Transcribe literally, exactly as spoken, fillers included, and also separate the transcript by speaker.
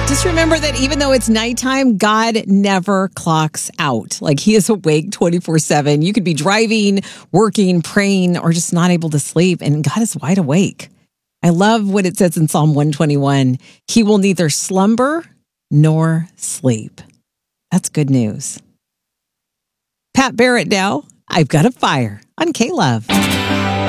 Speaker 1: Just remember that even though it's nighttime, God never clocks out. Like he is awake twenty-four seven. You could be driving, working, praying, or just not able to sleep, and God is wide awake. I love what it says in Psalm one twenty-one. He will neither slumber nor sleep. That's good news. Pat Barrett now. I've got a fire on K-Love.